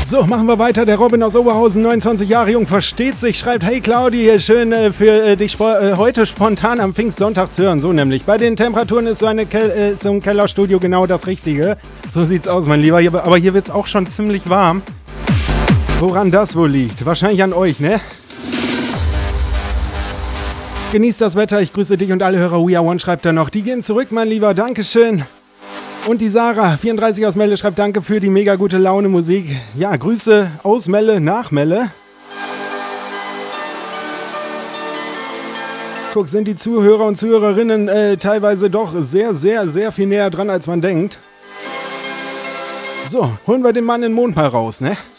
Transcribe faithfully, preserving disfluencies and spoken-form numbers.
So, machen wir weiter. Der Robin aus Oberhausen, neunundzwanzig Jahre jung, versteht sich, schreibt: Hey Claudi, schön äh, für äh, dich spo äh, heute spontan am Pfingstsonntag zu hören. So nämlich. Bei den Temperaturen ist so, eine Kel äh, so ein Kellerstudio genau das Richtige. So sieht's aus, mein Lieber. Hier, aber hier wird's auch schon ziemlich warm. Woran das wohl liegt? Wahrscheinlich an euch, ne? Genießt das Wetter. Ich grüße dich und alle Hörer. We Are One schreibt da noch. Die gehen zurück, mein Lieber. Dankeschön. Und die Sarah, vierunddreißig aus Melle, schreibt: Danke für die mega gute Laune Musik. Ja, Grüße aus Melle, nach Melle. Guck, sind die Zuhörer und Zuhörerinnen äh, teilweise doch sehr, sehr, sehr viel näher dran, als man denkt. So, holen wir den Mann in den Mond mal raus, ne?